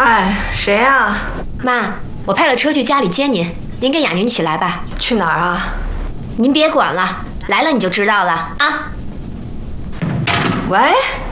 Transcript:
哎，谁呀？ 妈，我派了车去家里接您，您跟雅宁起来吧。 去哪儿啊？ 您别管了，来了你就知道了啊。 喂。